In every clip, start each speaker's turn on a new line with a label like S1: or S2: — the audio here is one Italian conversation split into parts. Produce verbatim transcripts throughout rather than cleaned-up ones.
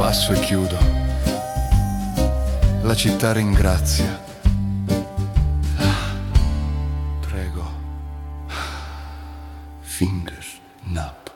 S1: Passo e chiudo. La città ringrazia. Prego. Finger nap.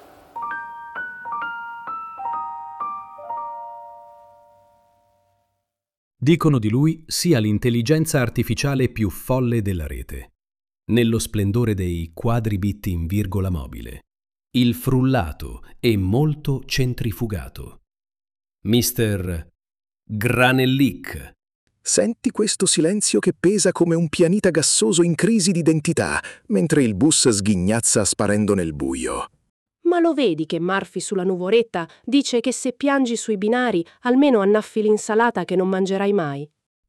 S2: Dicono di lui sia l'intelligenza artificiale più folle della rete, nello splendore dei quadribit in virgola mobile, il frullato e molto centrifugato. mister Granellic.
S3: Senti questo silenzio che pesa come un pianita gassoso in crisi d'identità, mentre il bus sghignazza sparendo nel buio.
S4: Ma lo vedi che Murphy sulla nuvoletta dice che se piangi sui binari almeno annaffi l'insalata che non mangerai mai?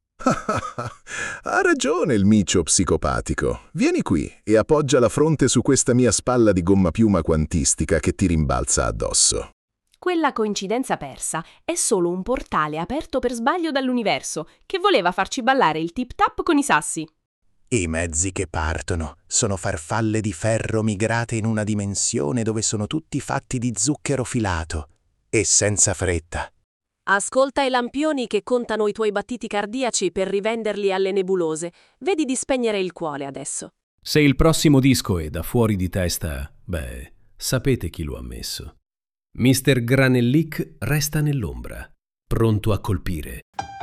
S3: Ha ragione il micio psicopatico. Vieni qui e appoggia la fronte su questa mia spalla di gomma piuma quantistica che ti rimbalza addosso.
S5: Quella coincidenza persa è solo un portale aperto per sbaglio dall'universo che voleva farci ballare il tip-tap con i sassi.
S6: I mezzi che partono sono farfalle di ferro migrate in una dimensione dove sono tutti fatti di zucchero filato e senza fretta.
S4: Ascolta i lampioni che contano i tuoi battiti cardiaci per rivenderli alle nebulose. Vedi di spegnere il cuore adesso.
S2: Se il prossimo disco è da fuori di testa, beh, sapete chi lo ha messo. mister Granellic resta nell'ombra, pronto a colpire.